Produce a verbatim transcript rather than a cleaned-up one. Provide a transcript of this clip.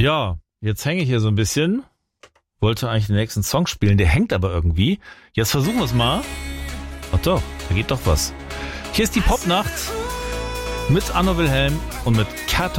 Ja, jetzt hänge ich hier so ein bisschen. Wollte eigentlich den nächsten Song spielen, der hängt aber irgendwie. Jetzt versuchen wir es mal. Ach doch, da geht doch was. Hier ist die Popnacht mit Anna Wilhelm und mit Kato.